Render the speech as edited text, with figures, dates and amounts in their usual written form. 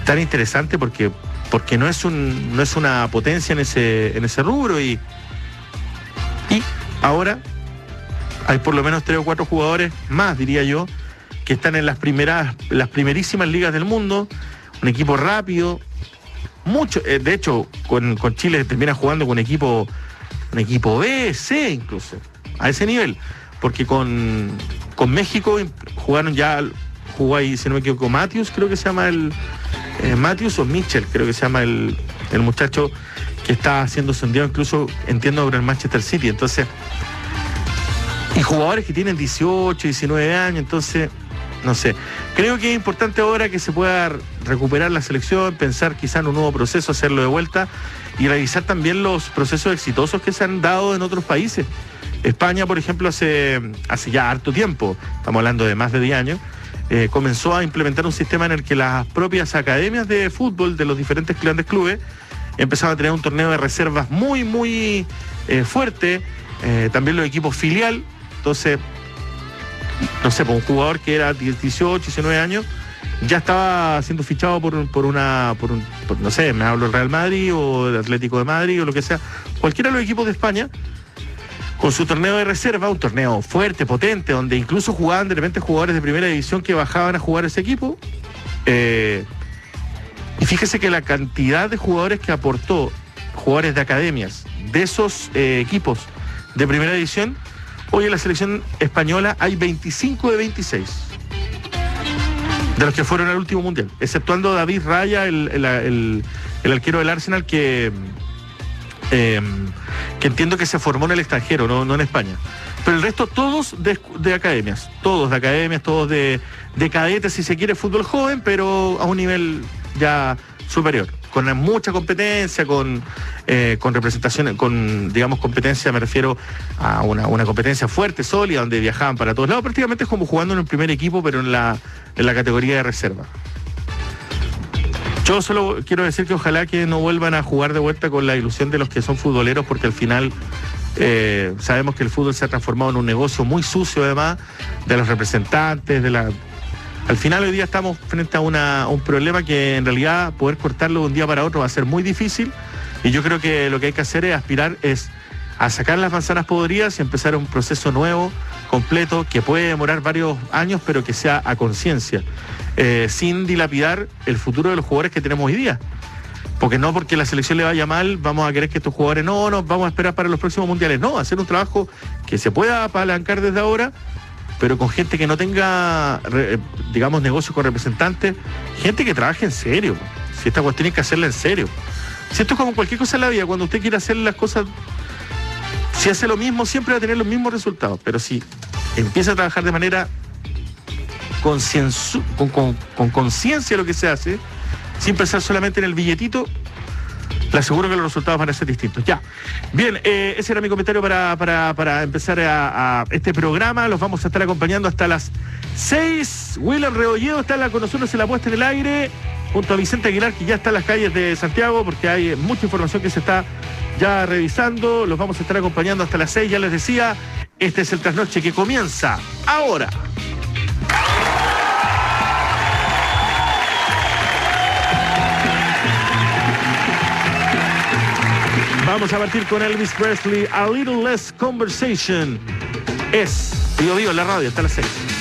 tan interesante porque no es una potencia en ese rubro y ahora hay por lo menos 3 o 4 jugadores más, diría yo, que están en las primerísimas ligas del mundo, un equipo rápido, mucho, de hecho con Chile termina jugando con un equipo B, C incluso, a ese nivel, porque con México jugó ahí, si no me equivoco, Matthews, creo que se llama Matthews o Mitchell, creo que se llama el muchacho que está siendo sondeado incluso, entiendo, por el Manchester City. Entonces, y jugadores que tienen 18, 19 años, entonces, no sé. Creo que es importante ahora que se pueda recuperar la selección, pensar quizá en un nuevo proceso, hacerlo de vuelta y revisar también los procesos exitosos que se han dado en otros países. España, por ejemplo, hace ya harto tiempo, estamos hablando de más de 10 años, comenzó a implementar un sistema en el que las propias academias de fútbol de los diferentes grandes clubes empezaban a tener un torneo de reservas muy, muy fuerte, también los equipos filial. Entonces, no sé, por un jugador que era 18, 19 años, ya estaba siendo fichado por no sé, me hablo del Real Madrid o el Atlético de Madrid o lo que sea, cualquiera de los equipos de España, con su torneo de reserva, un torneo fuerte, potente, donde incluso jugaban de repente jugadores de primera división que bajaban a jugar ese equipo. Y fíjese que la cantidad de jugadores que aportó, jugadores de academias, de esos equipos de primera división, hoy en la selección española hay 25 de 26. De los que fueron al último mundial, exceptuando David Raya, el arquero del Arsenal, que entiendo que se formó en el extranjero, no en España. Pero el resto todos de academias, todos de cadetes, si se quiere, fútbol joven, pero a un nivel ya superior, con mucha competencia, con representación, con, digamos, competencia, me refiero a una competencia fuerte, sólida, donde viajaban para todos lados. Prácticamente es como jugando en el primer equipo, pero en la categoría de reserva. Yo solo quiero decir que ojalá que no vuelvan a jugar de vuelta con la ilusión de los que son futboleros, porque al final sabemos que el fútbol se ha transformado en un negocio muy sucio, además, de los representantes, al final hoy día estamos frente a un problema que en realidad poder cortarlo de un día para otro va a ser muy difícil, y yo creo que lo que hay que hacer es aspirar a sacar las manzanas podridas y empezar un proceso nuevo, completo, que puede demorar varios años, pero que sea a conciencia, sin dilapidar el futuro de los jugadores que tenemos hoy día. Porque no porque la selección le vaya mal vamos a querer que estos jugadores no vamos a esperar para los próximos mundiales. No, hacer un trabajo que se pueda apalancar desde ahora, pero con gente que no tenga, digamos, negocios con representantes, gente que trabaje en serio. Si esta cuestión hay que hacerla en serio. Si esto es como cualquier cosa en la vida, cuando usted quiere hacer las cosas, si hace lo mismo, siempre va a tener los mismos resultados. Pero si empieza a trabajar de manera con conciencia lo que se hace, sin pensar solamente en el billetito, le aseguro que los resultados van a ser distintos. Ya. Bien, ese era mi comentario para empezar a este programa. Los vamos a estar acompañando hasta las 6. William Rebolledo está con nosotros en la puesta en el aire, junto a Vicente Aguilar, que ya está en las calles de Santiago, porque hay mucha información que se está ya revisando. Los vamos a estar acompañando hasta las 6, ya les decía. Este es el Trasnoche que comienza ahora. Vamos a partir con Elvis Presley, A Little Less Conversation. Es Vivo en la radio hasta las 6.